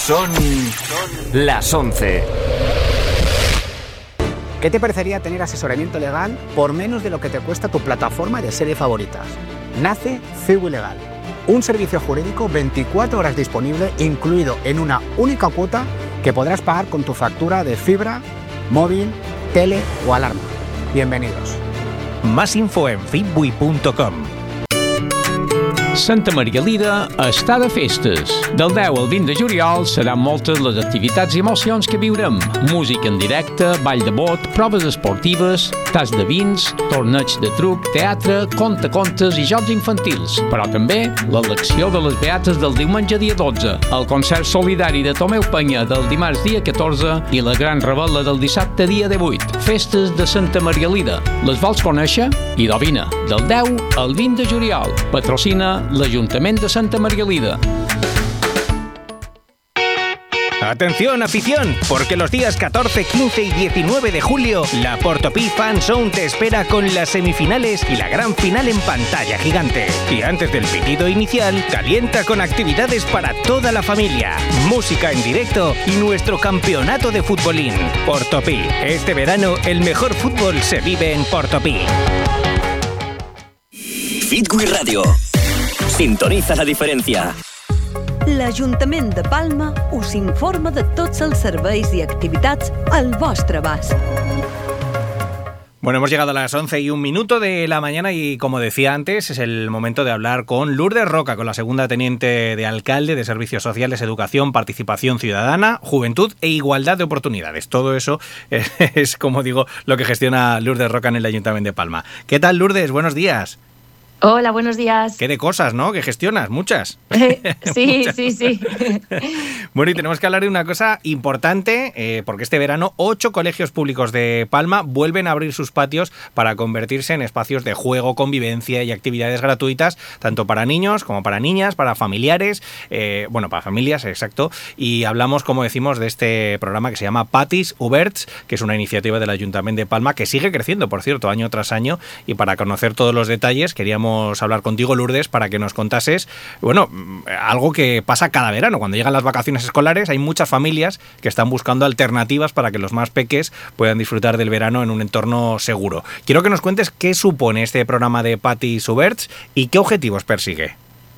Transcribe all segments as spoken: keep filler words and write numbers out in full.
Son las once. ¿Qué te parecería tener asesoramiento legal por menos de lo que te cuesta tu plataforma de serie favoritas? Nace Ciwi Legal, un servicio jurídico veinticuatro horas disponible, incluido en una única cuota que podrás pagar con tu factura de fibra, móvil, tele o alarma. Bienvenidos. Más info en fitbui punto com. Santa Margalida està de festes. Del deu al vint de juliol seran moltes les activitats i emocions que viurem. Música en directe, ball de bot, proves esportives, tas de vins, torneig de truc, teatre, contacontes i jocs infantils. Però també l'elecció de les beates del diumenge dia dotze, el concert solidari de Tomeu Penya del dimarts dia catorze i la gran revetla del dissabte dia divuit. Festes de Santa Margalida. Les vols conèixer? Idò vine, del deu al vint de juliol. Patrocina l'Ajuntament de Santa Margalida. Atención, afición, porque los días catorce, quince y diecinueve de julio, la Portopí Fan Zone te espera con las semifinales y la gran final en pantalla gigante. Y antes del pitido inicial, calienta con actividades para toda la familia, música en directo y nuestro campeonato de futbolín. Portopí, este verano el mejor fútbol se vive en Portopí. Fitbui Radio. Sintoniza la diferència. L'Ajuntament de Palma us informa de tots els serveis i activitats al vostre abast. Bueno, hemos llegado a las once y un minuto de la mañana y, como decía antes, es el momento de hablar con Lourdes Roca, con la segunda teniente de alcalde de Servicios Sociales, Educación, Participación Ciudadana, Juventud e Igualdad de Oportunidades. Todo eso es, es, como digo, lo que gestiona Lourdes Roca en el Ayuntamiento de Palma. ¿Qué tal, Lourdes? Buenos días. Hola, buenos días. ¿Qué de cosas, no? Que gestionas, muchas. sí, muchas. sí, sí. Bueno, y tenemos que hablar de una cosa importante, eh, porque este verano ocho colegios públicos de Palma vuelven a abrir sus patios para convertirse en espacios de juego, convivencia y actividades gratuitas, tanto para niños como para niñas, para familiares, eh, bueno, para familias, exacto. Y hablamos, como decimos, de este programa que se llama Patis Oberts, que es una iniciativa del Ayuntamiento de Palma que sigue creciendo, por cierto, año tras año. Y para conocer todos los detalles, queríamos hablar contigo, Lourdes, para que nos contases, bueno, algo que pasa cada verano. Cuando llegan las vacaciones escolares hay muchas familias que están buscando alternativas para que los más peques puedan disfrutar del verano en un entorno seguro. Quiero que nos cuentes qué supone este programa de Patis Oberts y qué objetivos persigue.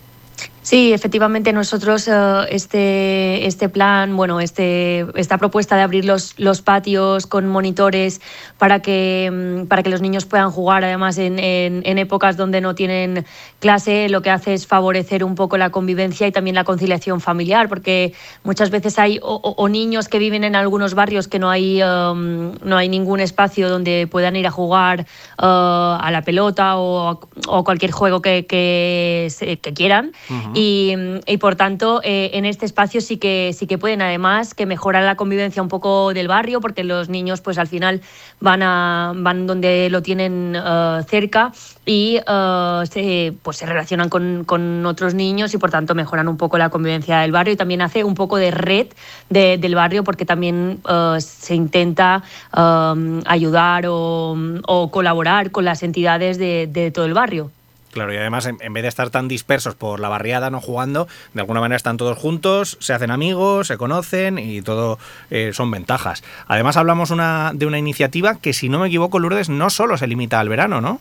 Sí, efectivamente nosotros uh, este, este plan, bueno, este, esta propuesta de abrir los, los patios con monitores para que, para que los niños puedan jugar, además en, en, en épocas donde no tienen clase, lo que hace es favorecer un poco la convivencia y también la conciliación familiar, porque muchas veces hay o, o niños que viven en algunos barrios que no hay, um, no hay ningún espacio donde puedan ir a jugar uh, a la pelota o, o cualquier juego que, que, que quieran. Uh-huh. Y, y por tanto eh, en este espacio sí que sí que pueden, además, que mejorar la convivencia un poco del barrio, porque los niños pues al final van a van donde lo tienen uh, cerca y uh, se, pues se relacionan con, con otros niños y por tanto mejoran un poco la convivencia del barrio, y también hace un poco de red de, del barrio, porque también uh, se intenta uh, ayudar o, o colaborar con las entidades de, de todo el barrio. Claro, y además en, en vez de estar tan dispersos por la barriada, no jugando, de alguna manera están todos juntos, se hacen amigos, se conocen y todo eh, son ventajas. Además hablamos una, de una iniciativa que, si no me equivoco, Lourdes, no solo se limita al verano, ¿no?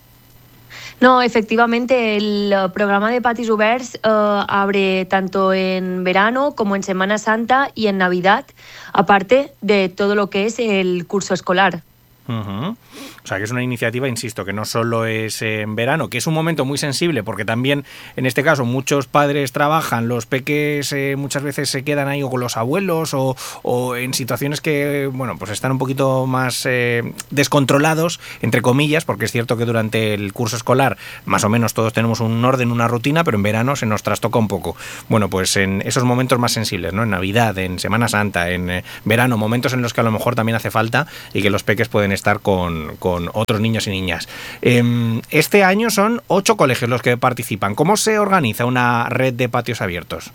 No, efectivamente, el programa de Patis Oberts uh, abre tanto en verano como en Semana Santa y en Navidad, aparte de todo lo que es el curso escolar. Uh-huh. O sea, que es una iniciativa, insisto, que no solo es en verano, que es un momento muy sensible, porque también, en este caso, muchos padres trabajan, los peques eh, muchas veces se quedan ahí o con los abuelos o, o en situaciones que, bueno, pues están un poquito más eh, descontrolados, entre comillas, porque es cierto que durante el curso escolar más o menos todos tenemos un orden, una rutina, pero en verano se nos trastoca un poco. Bueno, pues en esos momentos más sensibles, ¿no? En Navidad, en Semana Santa, en eh, verano, momentos en los que a lo mejor también hace falta y que los peques pueden estar con, con otros niños y niñas. Eh, este año son ocho colegios los que participan. ¿Cómo se organiza una red de patios abiertos?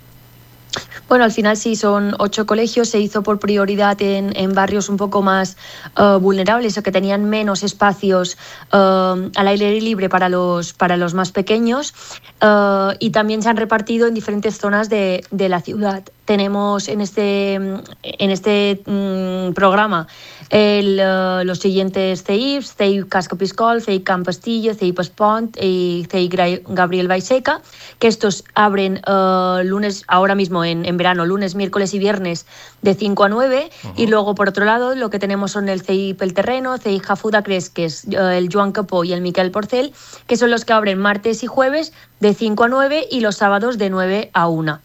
Bueno, al final sí, son ocho colegios. Se hizo por prioridad en, en barrios un poco más uh, vulnerables o que tenían menos espacios uh, al aire libre para los, para los más pequeños, uh, y también se han repartido en diferentes zonas de, de la ciudad. tenemos en este, en este mmm, programa el, uh, los siguientes C I Ps, C I P Casco-Piscol, C I P Can Pastillo, C I P Espont y C I P Gabriel Vaiseca, que estos abren uh, lunes, ahora mismo en, en verano, lunes, miércoles y viernes de cinco a nueve. Uh-huh. Y luego, por otro lado, lo que tenemos son el C I P El Terreno, C I P Jafuda Cres, que es uh, el Joan Capó y el Miquel Porcel, que son los que abren martes y jueves de cinco a nueve y los sábados de nueve a una.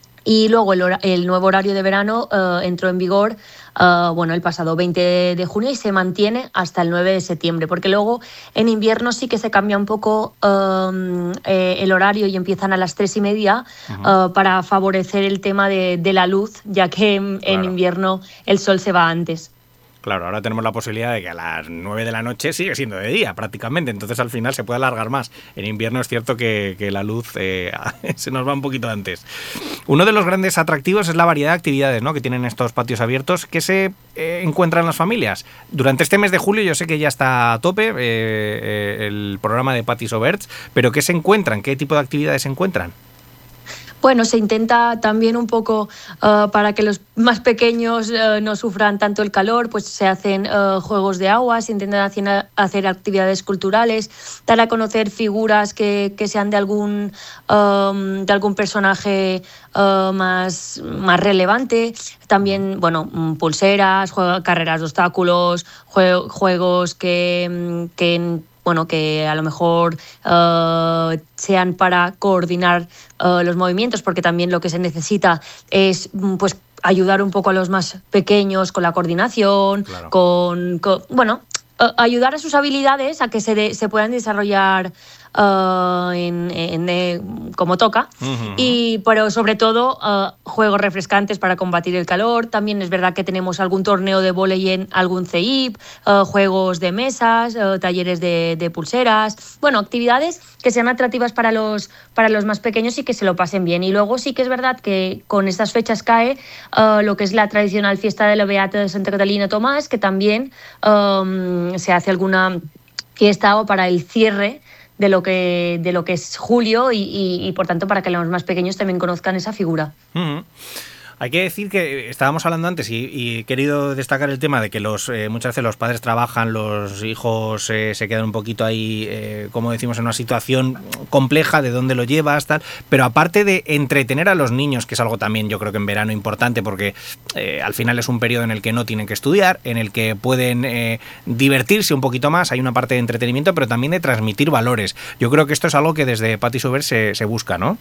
Y luego el, hora, el nuevo horario de verano uh, entró en vigor uh, bueno, el pasado veinte de junio y se mantiene hasta el nueve de septiembre, porque luego en invierno sí que se cambia un poco uh, eh, el horario y empiezan a las tres y media uh-huh. uh, para favorecer el tema de, de la luz, ya que en, claro. en invierno el sol se va antes. Claro, ahora tenemos la posibilidad de que a las nueve de la noche sigue siendo de día prácticamente, entonces al final se puede alargar más. En invierno es cierto que, que la luz eh, se nos va un poquito antes. Uno de los grandes atractivos es la variedad de actividades, ¿no?, que tienen estos patios abiertos que se eh, encuentran las familias. Durante este mes de julio yo sé que ya está a tope eh, eh, el programa de Patis Oberts, pero ¿qué se encuentran? ¿Qué tipo de actividades se encuentran? Bueno, se intenta también un poco uh, para que los más pequeños uh, no sufran tanto el calor, pues se hacen uh, juegos de agua, se intentan hacer, hacer actividades culturales, dar a conocer figuras que, que sean de algún, um, de algún personaje uh, más, más relevante. También, bueno, pulseras, juego, carreras de obstáculos, jue, juegos que... que bueno, que a lo mejor uh, sean para coordinar uh, los movimientos, porque también lo que se necesita es pues ayudar un poco a los más pequeños con la coordinación, claro. con, con, bueno, uh, ayudar a sus habilidades a que se, de, se puedan desarrollar Uh, en, en, en, como toca, uh-huh. y pero sobre todo uh, juegos refrescantes para combatir el calor. También es verdad que tenemos algún torneo de vóley en algún C I P, uh, juegos de mesas, uh, talleres de, de pulseras, bueno, actividades que sean atractivas para los, para los más pequeños y que se lo pasen bien. Y luego sí que es verdad que con estas fechas cae uh, lo que es la tradicional fiesta de la Beata de Santa Catalina Tomás, que también um, se hace alguna fiesta o para el cierre de lo que de lo que es julio y, y, y por tanto para que los más pequeños también conozcan esa figura. Uh-huh. Hay que decir que estábamos hablando antes y, y he querido destacar el tema de que los eh, muchas veces los padres trabajan, los hijos eh, se quedan un poquito ahí, eh, como decimos, en una situación compleja de dónde lo llevas, tal. Pero aparte de entretener a los niños, que es algo también yo creo que en verano importante, porque eh, al final es un periodo en el que no tienen que estudiar, en el que pueden eh, divertirse un poquito más, hay una parte de entretenimiento, pero también de transmitir valores. Yo creo que esto es algo que desde Patis Oberts se, se busca, ¿no?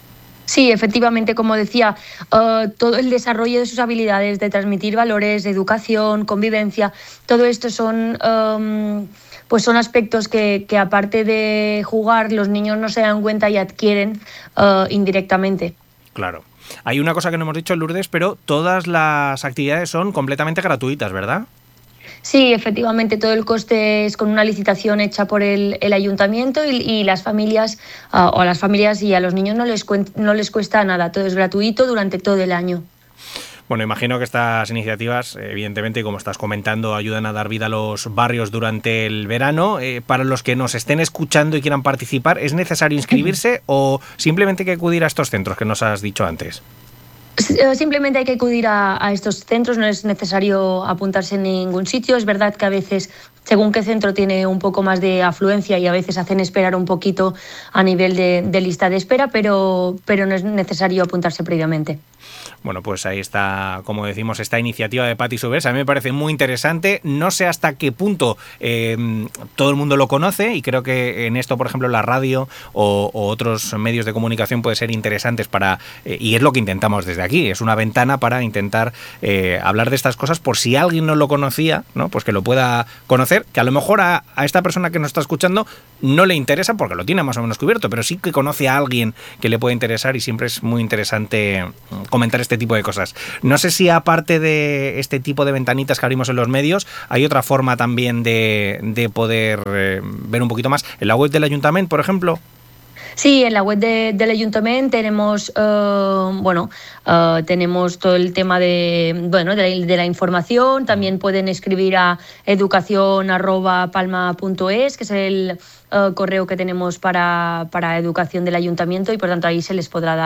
Sí, efectivamente, como decía, uh, todo el desarrollo de sus habilidades, de transmitir valores, de educación, convivencia, todo esto son, um, pues son aspectos que, que aparte de jugar, los niños no se dan cuenta y adquieren uh, indirectamente. Claro. Hay una cosa que no hemos dicho, Lourdes, pero todas las actividades son completamente gratuitas, ¿verdad? Sí, efectivamente, todo el coste es con una licitación hecha por el, el ayuntamiento y, y las familias, uh, o a las familias y a los niños no les, cuen- no les cuesta nada, todo es gratuito durante todo el año. Bueno, imagino que estas iniciativas, evidentemente, como estás comentando, ayudan a dar vida a los barrios durante el verano. Eh, para los que nos estén escuchando y quieran participar, ¿es necesario inscribirse o simplemente hay que acudir a estos centros que nos has dicho antes? Simplemente hay que acudir a, a estos centros, no es necesario apuntarse en ningún sitio. Es verdad que a veces, según qué centro, tiene un poco más de afluencia y a veces hacen esperar un poquito a nivel de, de lista de espera, pero, pero no es necesario apuntarse previamente. Bueno, pues ahí está, como decimos, esta iniciativa de Patis Oberts. A mí me parece muy interesante. No sé hasta qué punto eh, todo el mundo lo conoce y creo que en esto, por ejemplo, la radio o, o otros medios de comunicación puede ser interesantes para, eh, y es lo que intentamos desde aquí. Es una ventana para intentar eh, hablar de estas cosas por si alguien no lo conocía, ¿no? Pues que lo pueda conocer, que a lo mejor a, a esta persona que nos está escuchando no le interesa porque lo tiene más o menos cubierto, pero sí que conoce a alguien que le puede interesar y siempre es muy interesante comentar este tipo de cosas. No sé si aparte de este tipo de ventanitas que abrimos en los medios, hay otra forma también de, de poder eh, ver un poquito más. En la web del ayuntamiento, por ejemplo. Sí, en la web de, del ayuntamiento tenemos uh, bueno uh, tenemos todo el tema de bueno de, de la información. También pueden escribir a educación arroba palma punto es, que es el uh, correo que tenemos para, para educación del ayuntamiento, y por tanto ahí se les podrá dar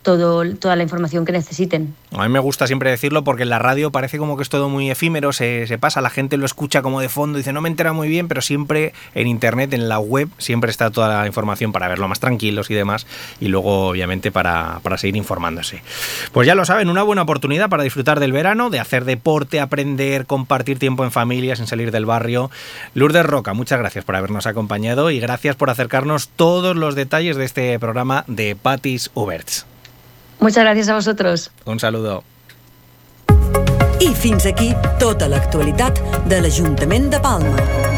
todo, toda la información que necesiten. A mí me gusta siempre decirlo porque en la radio parece como que es todo muy efímero, se, se pasa, la gente lo escucha como de fondo, dice no me entera muy bien, pero siempre en internet, en la web, siempre está toda la información para verlo más tranquilos y demás, y luego obviamente para, para seguir informándose. Pues ya lo saben, una buena oportunidad para disfrutar del verano, de hacer deporte, aprender, compartir tiempo en familia sin salir del barrio. Lourdes Roca, muchas gracias por habernos acompañado y gracias por acercarnos todos los detalles de este programa de Patis Oberts. Muchas gracias a vosotros. Un saludo. I fins aquí tota l'actualitat de l'Ajuntament de Palma.